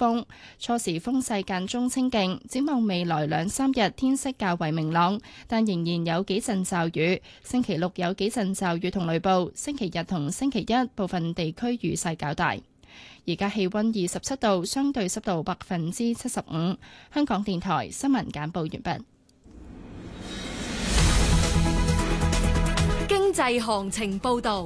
風，初時風勢間中清勁。展望未來2、3日天色較為明朗，但仍然有幾陣驟雨。星期六有幾陣驟雨同雷暴，星期日同星期一部分地區雨勢較大。而家氣溫27度，相對濕度75%。香港電台新聞簡報完畢。 經濟行情報道。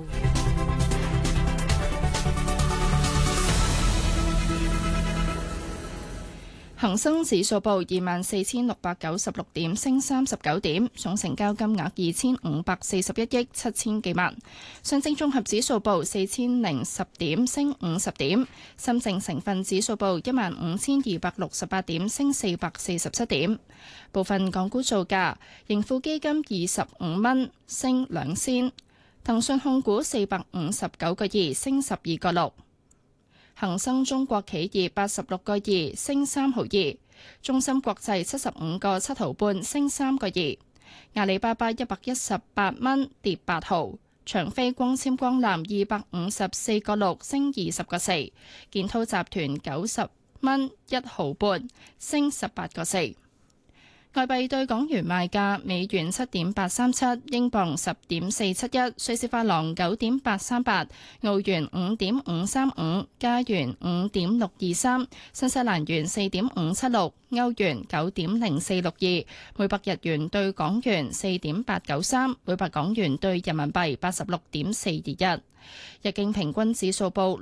恒生指數報24,696點，升39點，總成交金額2,541億7千幾萬。上證綜合指數報4,010點，升50點。深證成分指數報15,268點，升447點。部分港股造價：盈富基金25蚊，升2仙；騰訊控股459個2，升12個6。恒生中國企業86個2，升3毫2；中芯國際75個7毫半，升3個2；阿里巴巴118蚊，跌8毫；長飛光纖光纜254個6，升20個4；建滔集團90蚊1毫半，升18個4。外幣對港元賣價：美元7.837，英鎊10.471，瑞士法郎9.838，澳元5.535，加元5.623，新西蘭元4.576，歐元9.0462，每百日元對港元4.893，每百港元對人民幣86.421。日經平均指數報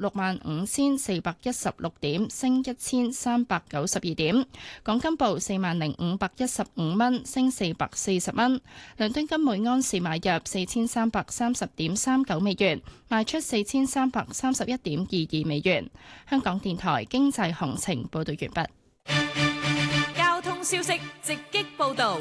65,416點，升1,392點。港金報40,515蚊，升440蚊。倫敦金每安士買入4,330.39美元，賣出4,331.22美元。香港電台經濟行情報道完畢。 交通消息直擊報道。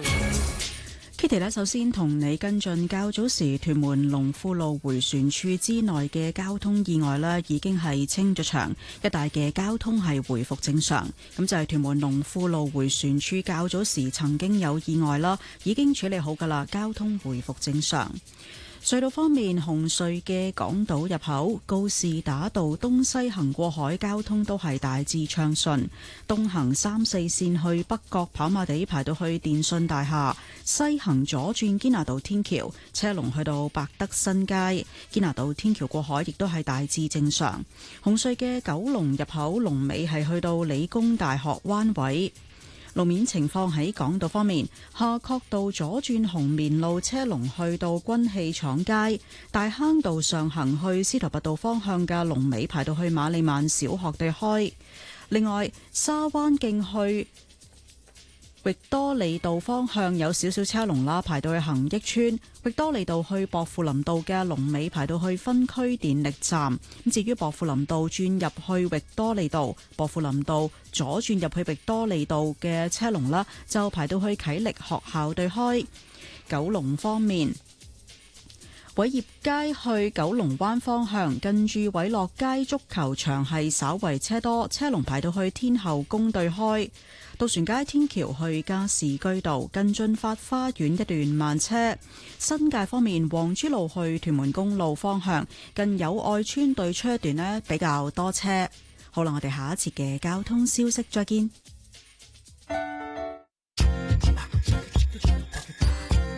Kitty 呢，首先同你跟進較早時屯門龍富路迴旋處之內嘅交通意外呢，已經係清咗場，一帶嘅交通係回復正常。咁就係屯門龍富路迴旋處較早時曾經有意外啦，已經處理好㗎喇，交通回復正常。隧道方面，紅隧嘅港島入口告士打道東西行過海交通都係大致暢順，東行3、4線去北角跑馬地排到去電訊大廈，西行左轉堅拿道天橋車龍去到百德新街，堅拿道天橋過海亦都係大致正常。紅隧嘅九龍入口龍尾係去到理工大學灣位。路面情況喺港島方面，夏慤道左轉紅棉路車龍去到軍器廠街，大坑道上行去司徒拔道方向嘅龍尾排到去瑪利曼小學對開。另外，沙灣徑去域多利道方向有少少車龍啦，排到去恒益邨；域多利道去薄扶林道嘅龍尾排到去分區電力站。咁至於薄扶林道轉入去域多利道，薄扶林道左轉入去域多利道嘅車龍啦，就排到去啟力學校對開。九龍方面，偉業街去九龍灣方向，近住偉樂街足球場係稍為車多，車龍排到去天后宮對開。渡船街天橋去加士居道近駿發花園一段慢車。新界方面，黃珠路去屯門公路方向近友愛村對出一段呢比較多車。好啦，我哋下一節嘅交通消息再見。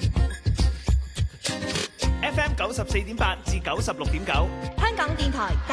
FM 94.8至96.9， 香港電台